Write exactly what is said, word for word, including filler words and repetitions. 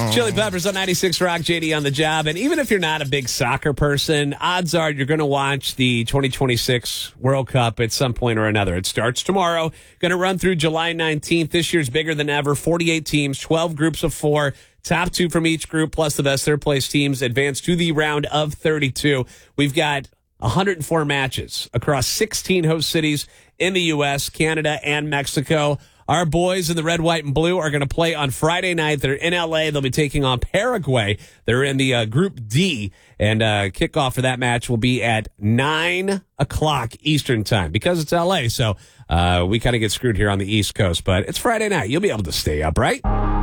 Chili Peppers on ninety-six Rock, J D on the job. And even if you're not a big soccer person, odds are you're going to watch the twenty twenty-six World Cup at some point or another. It starts tomorrow, going to run through July nineteenth. This year's bigger than ever, forty-eight teams, twelve groups of four. Top two from each group, plus the best third-place teams advance to the round of thirty-two. We've got one hundred four matches across sixteen host cities in the U S, Canada, and Mexico. Our boys in the red, white, and blue are going to play on Friday night. They're in L A. They'll be taking on Paraguay. They're in the uh, Group D, and uh, kickoff for that match will be at nine o'clock Eastern time because it's L A, so uh, we kind of get screwed here on the East Coast. But it's Friday night. You'll be able to stay up, right?